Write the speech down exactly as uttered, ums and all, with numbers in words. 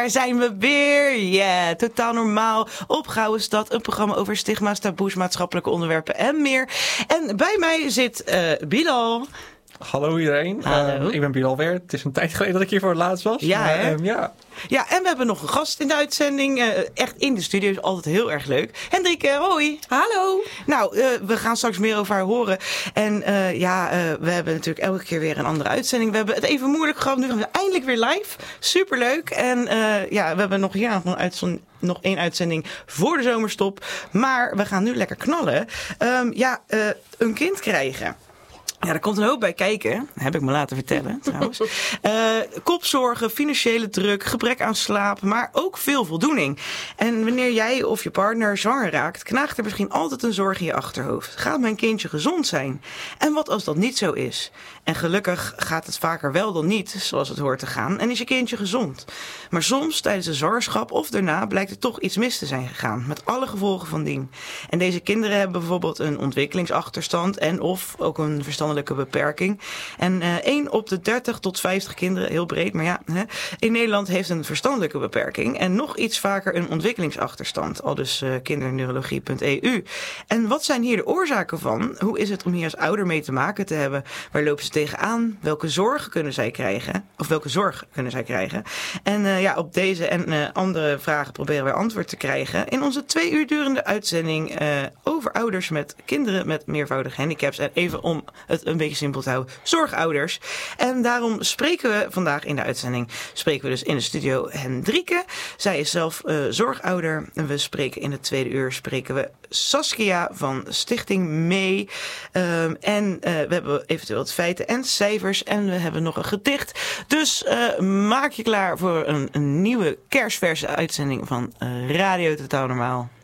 Daar zijn we weer. Ja, yeah. Totaal normaal. Op Gouden Stad. Een programma over stigma's, taboes, maatschappelijke onderwerpen en meer. En bij mij zit uh, Bilal. Hallo iedereen. Hallo. Uh, ik ben Bilal weer. Het is een tijd geleden dat ik hier voor het laatst was. Ja, maar, hè? Um, ja. Ja, en we hebben nog een gast in de uitzending. Uh, echt in de studio. Is altijd heel erg leuk. Hendrike, hoi. Hallo. Nou, uh, we gaan straks meer over haar horen. En uh, ja, uh, we hebben natuurlijk elke keer weer een andere uitzending. We hebben het even moeilijk gehad. Nu gaan we eindelijk weer live. Superleuk. En uh, ja, we hebben nog, ja, nog, uitzond- nog één uitzending voor de zomerstop. Maar we gaan nu lekker knallen. Um, ja, uh, een kind krijgen. Ja, er komt een hoop bij kijken. Heb ik me laten vertellen, trouwens. Uh, kopzorgen, financiële druk, gebrek aan slaap, maar ook veel voldoening. En wanneer jij of je partner zwanger raakt, knaagt er misschien altijd een zorg in je achterhoofd. Gaat mijn kindje gezond zijn? En wat als dat niet zo is? En gelukkig gaat het vaker wel dan niet, zoals het hoort te gaan, en is je kindje gezond. Maar soms, tijdens de zwangerschap of daarna, blijkt er toch iets mis te zijn gegaan, met alle gevolgen van dien. En deze kinderen hebben bijvoorbeeld een ontwikkelingsachterstand en of ook een verstandelijke beperking. En uh, één op de dertig tot vijftig kinderen, heel breed, maar ja, hè, in Nederland heeft een verstandelijke beperking en nog iets vaker een ontwikkelingsachterstand, al dus uh, kinderneurologie punt e u. En wat zijn hier de oorzaken van? Hoe is het om hier als ouder mee te maken te hebben? Waar lopen ze tegenaan? Welke zorgen kunnen zij krijgen? Of welke zorg kunnen zij krijgen? En uh, ja, op deze en uh, andere vragen proberen wij antwoord te krijgen in onze twee uur durende uitzending uh, over ouders met kinderen met meervoudige handicaps. En even om het een beetje simpel te houden, zorgouders. En daarom spreken we vandaag in de uitzending, spreken we dus in de studio Hendrike. Zij is zelf uh, zorgouder. En we spreken in het tweede uur, spreken we Saskia van Stichting Mee. Um, en uh, we hebben eventueel wat feiten en cijfers. En we hebben nog een gedicht. Dus uh, maak je klaar voor een, een nieuwe kerstverse uitzending van uh, Radio Totaal Normaal.